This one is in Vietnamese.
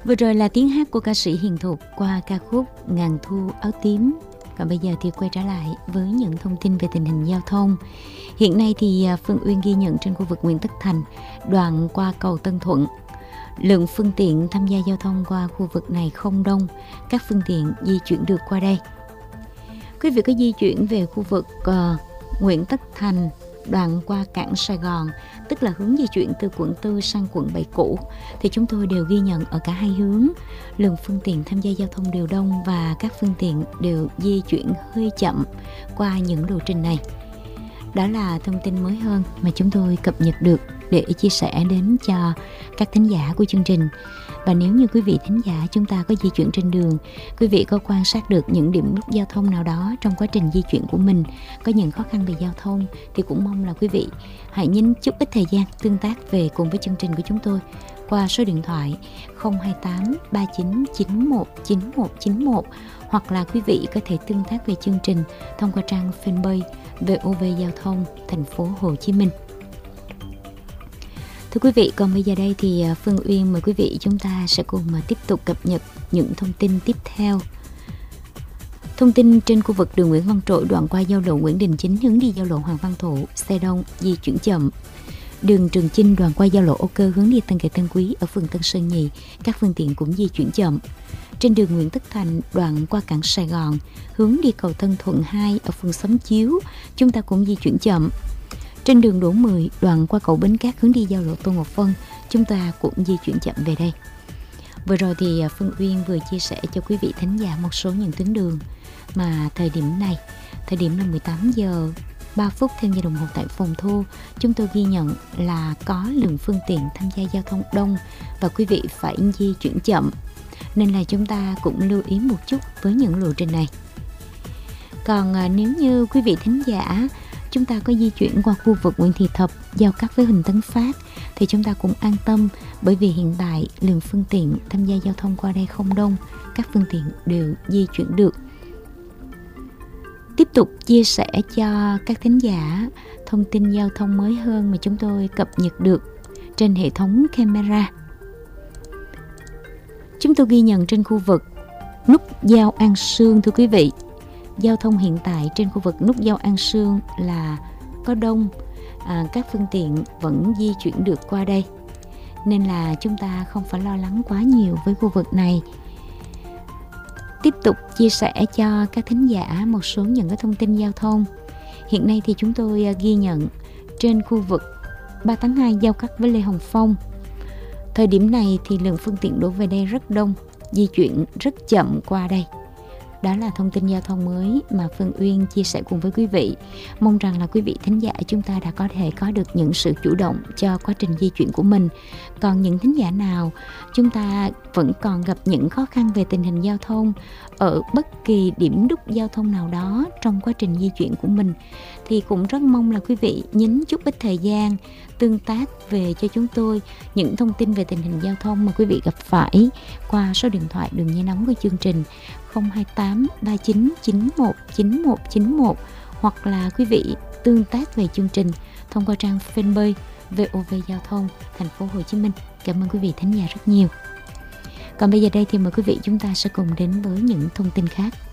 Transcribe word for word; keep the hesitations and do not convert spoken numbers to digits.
Vừa rồi là tiếng hát của ca sĩ Hiền Thục qua ca khúc Ngàn Thu Áo Tím. Còn bây giờ thì quay trở lại với những thông tin về tình hình giao thông. Hiện nay thì Phương Uyên ghi nhận trên khu vực Nguyễn Tất Thành, đoạn qua cầu Tân Thuận, lượng phương tiện tham gia giao thông qua khu vực này không đông, các phương tiện di chuyển được qua đây. Quý vị có di chuyển về khu vực uh, Nguyễn Tất Thành, đoạn qua cảng Sài Gòn, tức là hướng di chuyển từ quận tư sang quận bảy cũ, thì chúng tôi đều ghi nhận ở cả hai hướng, lượng phương tiện tham gia giao thông đều đông và các phương tiện đều di chuyển hơi chậm qua những lộ trình này. Đó là thông tin mới hơn mà chúng tôi cập nhật được để chia sẻ đến cho các thính giả của chương trình. Và nếu như quý vị thính giả chúng ta có di chuyển trên đường, quý vị có quan sát được những điểm nút giao thông nào đó trong quá trình di chuyển của mình, có những khó khăn về giao thông, thì cũng mong là quý vị hãy nhấn chút ít thời gian tương tác về cùng với chương trình của chúng tôi qua số điện thoại không hai tám ba chín chín một chín một chín một, hoặc là quý vị có thể tương tác về chương trình thông qua trang fanpage vê o vê Giao thông thành phố Hồ Chí Minh. Thưa quý vị, còn bây giờ đây thì Phương Uyên mời quý vị chúng ta sẽ cùng tiếp tục cập nhật những thông tin tiếp theo. Thông tin trên khu vực đường Nguyễn Văn Trỗi đoạn qua giao lộ Nguyễn Đình Chính hướng đi giao lộ Hoàng Văn Thụ, xe đông di chuyển chậm. Đường Trường Chinh đoạn qua giao lộ Âu Cơ hướng đi Tân Kỳ Tân Quý ở phường Tân Sơn Nhì, các phương tiện cũng di chuyển chậm. Trên đường Nguyễn Tất Thành đoạn qua cảng Sài Gòn hướng đi cầu Tân Thuận hai ở phường Xóm Chiếu, chúng ta cũng di chuyển chậm. Trên đường Đỗ Mười đoạn qua cầu Bến Cát hướng đi giao lộ Tô Ngọc Vân, chúng ta cũng di chuyển chậm về đây. Vừa rồi thì Phương Uyên vừa chia sẻ cho quý vị thính giả một số những tuyến đường mà thời điểm này, thời điểm là mười tám giờ ba phút theo giờ đồng hồ tại phòng thu, chúng tôi ghi nhận là có lượng phương tiện tham gia giao thông đông và quý vị phải di chuyển chậm, nên là chúng ta cũng lưu ý một chút với những lộ trình này. Còn nếu như quý vị thính giả chúng ta có di chuyển qua khu vực Nguyễn Thị Thập giao cắt với Huỳnh Tấn Phát thì chúng ta cũng an tâm, bởi vì hiện tại lượng phương tiện tham gia giao thông qua đây không đông, các phương tiện đều di chuyển được. Tiếp tục chia sẻ cho các thính giả thông tin giao thông mới hơn mà chúng tôi cập nhật được trên hệ thống camera. Chúng tôi ghi nhận trên khu vực nút giao An Sương, thưa quý vị, giao thông hiện tại trên khu vực nút giao An Sương là có đông, à, các phương tiện vẫn di chuyển được qua đây, nên là chúng ta không phải lo lắng quá nhiều với khu vực này. Tiếp tục chia sẻ cho các thính giả một số những cái thông tin giao thông. Hiện nay thì chúng tôi ghi nhận trên khu vực ba tháng hai giao cắt với Lê Hồng Phong, thời điểm này thì lượng phương tiện đổ về đây rất đông, di chuyển rất chậm qua đây. Đó là thông tin giao thông mới mà Phương Uyên chia sẻ cùng với quý vị. Mong rằng là quý vị thính giả chúng ta đã có thể có được những sự chủ động cho quá trình di chuyển của mình. Còn những thính giả nào chúng ta vẫn còn gặp những khó khăn về tình hình giao thông ở bất kỳ điểm nút giao thông nào đó trong quá trình di chuyển của mình, thì cũng rất mong là quý vị nhấn chút ít thời gian tương tác về cho chúng tôi những thông tin về tình hình giao thông mà quý vị gặp phải qua số điện thoại đường dây nóng của chương trình không hai tám ba chín chín một chín một chín một, hoặc là quý vị tương tác về chương trình thông qua trang fanpage vê o vê Giao thông thành phố Hồ Chí Minh. Cảm ơn quý vị thính giả rất nhiều. Còn bây giờ đây thì mời quý vị chúng ta sẽ cùng đến với những thông tin khác.